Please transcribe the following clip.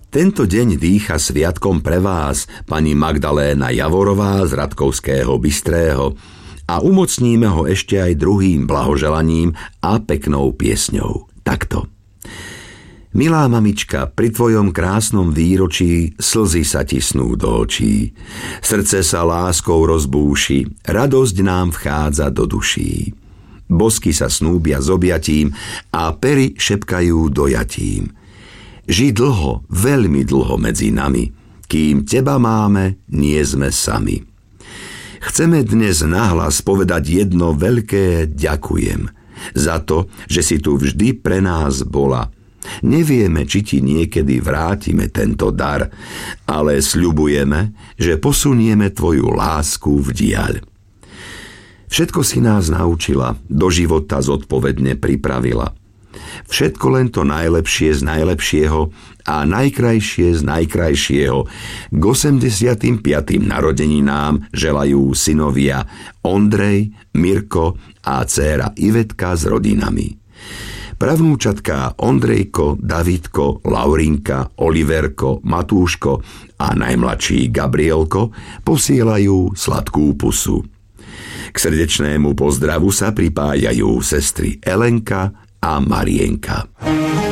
Tento deň dýcha sviatkom pre vás pani Magdaléna Javorová z Ratkovského Bystrého a umocníme ho ešte aj druhým blahoželaním a peknou piesňou. Takto. Milá mamička, pri tvojom krásnom výročí slzy sa tisnú do očí. Srdce sa láskou rozbúši, radosť nám vchádza do duší. Bosky sa snúbia s objatím a pery šepkajú dojatím. Žij dlho, veľmi dlho medzi nami, kým teba máme, nie sme sami. Chceme dnes nahlas povedať jedno veľké ďakujem za to, že si tu vždy pre nás bola. Nevieme, či ti niekedy vrátime tento dar, ale sľubujeme, že posunieme tvoju lásku v diaľ. Všetko si nás naučila, do života zodpovedne pripravila. Všetko len to najlepšie z najlepšieho a najkrajšie z najkrajšieho. K 85. narodeninám želajú synovia Ondrej, Mirko a dcéra Ivetka s rodinami. Pravnúčatká Ondrejko, Davidko, Laurinka, Oliverko, Matúško a najmladší Gabrielko posielajú sladkú pusu. K srdečnému pozdravu sa pripájajú sestry Elenka a Marienka.